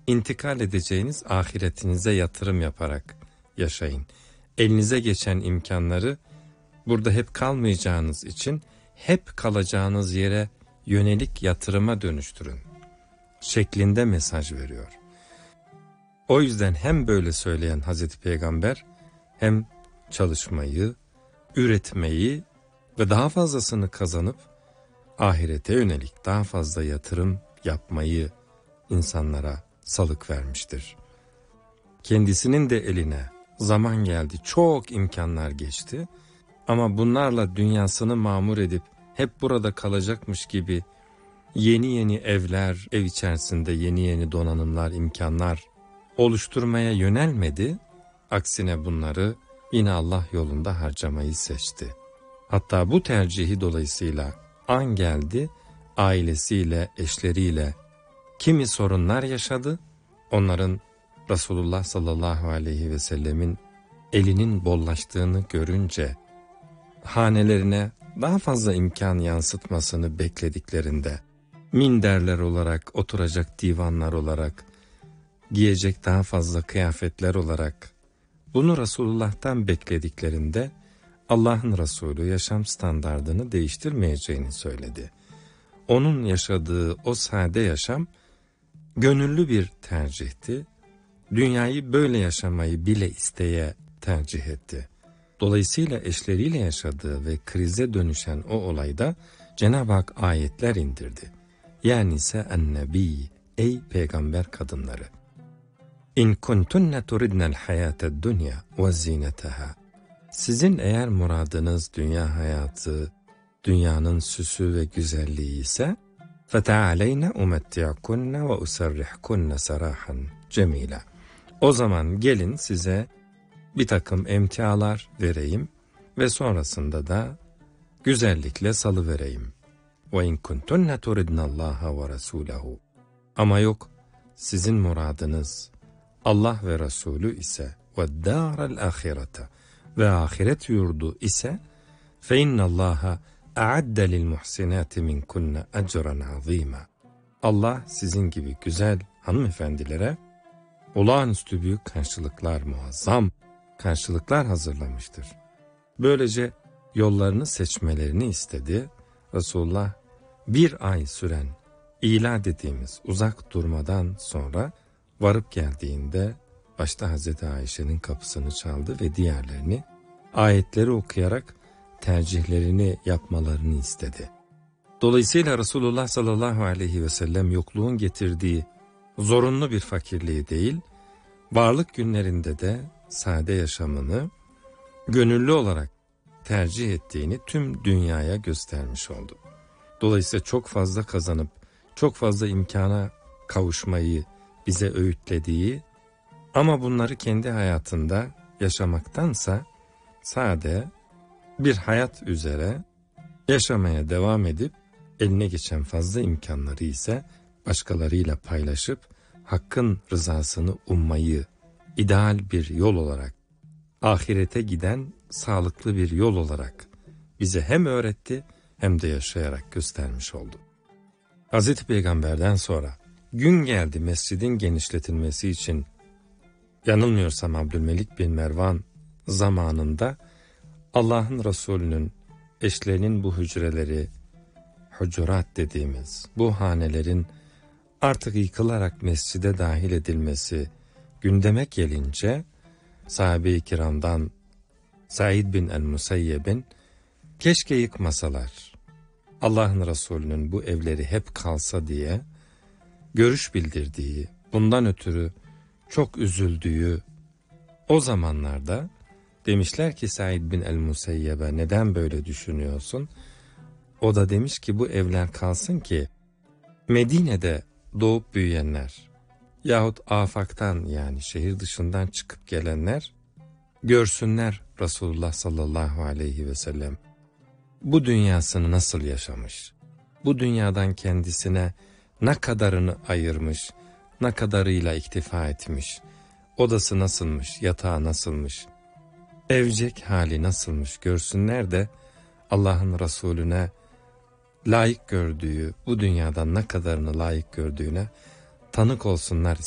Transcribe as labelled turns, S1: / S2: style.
S1: intikal edeceğiniz ahiretinize yatırım yaparak yaşayın. Elinize geçen imkanları burada hep kalmayacağınız için hep kalacağınız yere yönelik yatırıma dönüştürün şeklinde mesaj veriyor. O yüzden hem böyle söyleyen Hazreti Peygamber hem çalışmayı, üretmeyi ve daha fazlasını kazanıp ahirete yönelik daha fazla yatırım yapmayı insanlara salık vermiştir. Kendisinin de eline zaman geldi, çok imkanlar geçti ama bunlarla dünyasını mamur edip hep burada kalacakmış gibi yeni yeni evler, ev içerisinde yeni yeni donanımlar, imkanlar oluşturmaya yönelmedi. Aksine bunları yine Allah yolunda harcamayı seçti. Hatta bu tercihi dolayısıyla an geldi, ailesiyle, eşleriyle kimi sorunlar yaşadı. Onların Resulullah sallallahu aleyhi ve sellemin elinin bollaştığını görünce hanelerine daha fazla imkan yansıtmasını beklediklerinde minderler olarak, oturacak divanlar olarak, giyecek daha fazla kıyafetler olarak bunu Resulullah'tan beklediklerinde Allah'ın Resulü yaşam standardını değiştirmeyeceğini söyledi. Onun yaşadığı o sade yaşam gönüllü bir tercihti. Dünyayı böyle yaşamayı bile isteye tercih etti. Dolayısıyla eşleriyle yaşadığı ve krize dönüşen o olayda Cenab-ı Hak ayetler indirdi. Yani ise en-nebi, ey peygamber kadınları. İn kuntunne turidnel hayated dunya ve zinetaha. Sizin eğer muradınız dünya hayatı, dünyanın süsü ve güzelliği ise فَتَعَالَيْنَ اُمَتِّعْكُنَّ وَاُسَرِّحْكُنَّ سَرَاحًا cemila. O zaman gelin size bir takım emtialar vereyim ve sonrasında da güzellikle salıvereyim. وَاِنْ كُنْتُنَّ تُرِدْنَ اللّٰهَ وَرَسُولَهُ. Ama yok, sizin muradınız Allah ve Resulü ise وَالدَّارَ الْآخِرَةَ ve ahiret yurdu ise فَاِنَّ اللّٰهَ اَعَدَّ لِلْمُحْسِنَاتِ مِنْكُنَّ اَجْرًا عَظ۪يمًا. Allah sizin gibi güzel hanımefendilere olağanüstü büyük karşılıklar, muazzam karşılıklar hazırlamıştır. Böylece yollarını seçmelerini istedi. Resulullah bir ay süren ila dediğimiz uzak durmadan sonra varıp geldiğinde başta Hazreti Ayşe'nin kapısını çaldı ve diğerlerini ayetleri okuyarak tercihlerini yapmalarını istedi. Dolayısıyla Resulullah sallallahu aleyhi ve sellem yokluğun getirdiği zorunlu bir fakirliği değil, varlık günlerinde de sade yaşamını gönüllü olarak tercih ettiğini tüm dünyaya göstermiş oldu. Dolayısıyla çok fazla kazanıp çok fazla imkana kavuşmayı bize öğütlediği ama bunları kendi hayatında yaşamaktansa sade bir hayat üzere yaşamaya devam edip eline geçen fazla imkanları ise başkalarıyla paylaşıp Hakk'ın rızasını ummayı ideal bir yol olarak, ahirete giden sağlıklı bir yol olarak bize hem öğretti hem de yaşayarak göstermiş oldu. Hazreti Peygamber'den sonra gün geldi mescidin genişletilmesi için, yanılmıyorsam Abdülmelik bin Mervan zamanında Allah'ın Resulü'nün eşlerinin bu hücreleri, hucurat dediğimiz bu hanelerin artık yıkılarak mescide dahil edilmesi gündeme gelince sahabe-i kiramdan Said bin el-Musayyeb'in keşke yıkmasalar, Allah'ın Resulü'nün bu evleri hep kalsa diye görüş bildirdiği, bundan ötürü çok üzüldüğü o zamanlarda demişler ki Said bin el-Musayyeb'e neden böyle düşünüyorsun? O da demiş ki bu evler kalsın ki Medine'de doğup büyüyenler yahut afaktan yani şehir dışından çıkıp gelenler görsünler Resulullah sallallahu aleyhi ve sellem bu dünyasını nasıl yaşamış, bu dünyadan kendisine ne kadarını ayırmış, ne kadarıyla iktifa etmiş, odası nasılmış, yatağı nasılmış, evcek hali nasılmış görsünler de Allah'ın Resulüne layık gördüğü, bu dünyadan ne kadarını layık gördüğüne tanık olsunlar